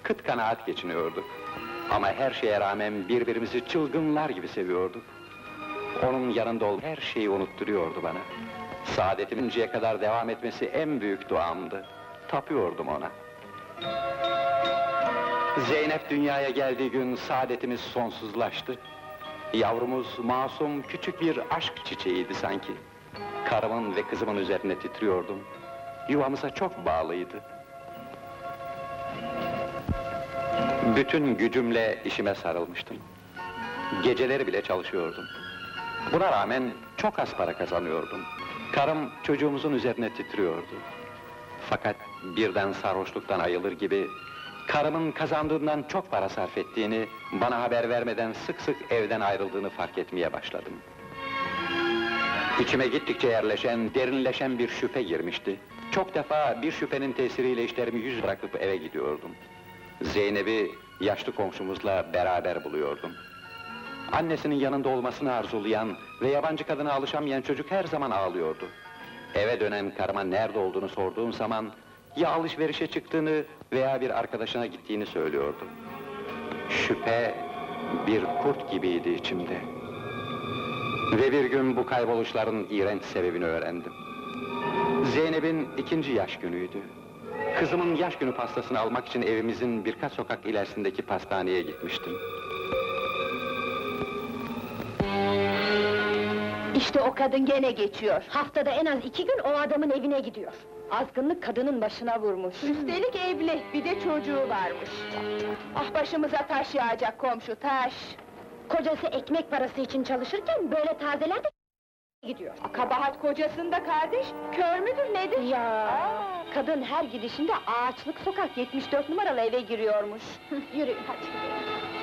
kıt kanaat geçiniyorduk. Ama her şeye rağmen birbirimizi çılgınlar gibi seviyorduk. Onun yanında ol her şeyi unutturuyordu bana. Saadetimin önceye kadar devam etmesi en büyük duamdı. Tapıyordum ona. Zeynep dünyaya geldiği gün saadetimiz sonsuzlaştı. Yavrumuz masum, küçük bir aşk çiçeğiydi sanki. Karımın ve kızımın üzerine titriyordum. Yuvamıza çok bağlıydı. Bütün gücümle işime sarılmıştım. Geceleri bile çalışıyordum. Buna rağmen çok az para kazanıyordum. Karım çocuğumuzun üzerine titriyordu. Fakat birden sarhoşluktan ayılır gibi... karımın kazandığından çok para sarf ettiğini, bana haber vermeden sık sık evden ayrıldığını fark etmeye başladım. İçime gittikçe yerleşen, derinleşen bir şüphe girmişti. Çok defa bir şüphenin tesiriyle işlerimi yüz bırakıp eve gidiyordum. Zeynep'i yaşlı komşumuzla beraber buluyordum. Annesinin yanında olmasını arzulayan ve yabancı kadına alışamayan çocuk her zaman ağlıyordu. Eve dönen karıma nerede olduğunu sorduğum zaman, ya alışverişe çıktığını veya bir arkadaşına gittiğini söylüyordu. Şüphe bir kurt gibiydi içimde. Ve bir gün bu kayboluşların iğrenç sebebini öğrendim. Zeynep'in 2. yaş günüydü. Kızımın yaş günü pastasını almak için evimizin birkaç sokak ilerisindeki pastaneye gitmiştim. İşte o kadın gene geçiyor. Haftada en az 2 gün o adamın evine gidiyor. Azgınlık kadının başına vurmuş. Üstelik evli, bir de çocuğu varmış. Ah, başımıza taş yağacak komşu, taş! Kocası ekmek parası için çalışırken böyle tazeler de gidiyor. Kabahat kocasında kardeş, kör müdür nedir? Ya, kadın her gidişinde ağaçlık sokak 74 numaralı eve giriyormuş. Yürüyün hadi.